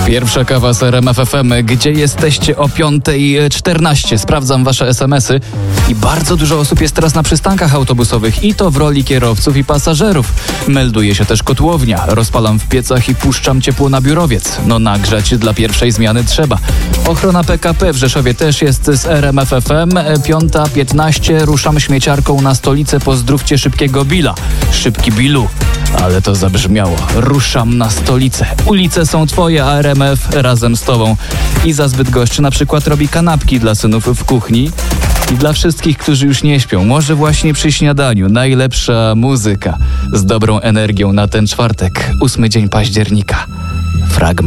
Pierwsza kawa z RMF FM. Gdzie jesteście o 5:14? Sprawdzam wasze SMS-y i bardzo dużo osób jest teraz na przystankach autobusowych i to w roli kierowców i pasażerów. Melduje się też kotłownia. Rozpalam w piecach i puszczam ciepło na biurowiec. No nagrzać dla pierwszej zmiany trzeba. Ochrona PKP w Rzeszowie też jest z RMF FM. 5:15. Ruszam śmieciarką na stolicę. Pozdrówcie szybkiego Billa. Szybki Billu. Ale to zabrzmiało. Ruszam na stolicę. Ulice są twoje, a RMF razem z tobą. Iza z Bydgoszczy na przykład robi kanapki dla synów w kuchni. I dla wszystkich, którzy już nie śpią, może właśnie przy śniadaniu najlepsza muzyka z dobrą energią na ten czwartek, 8 dzień października. Fragment.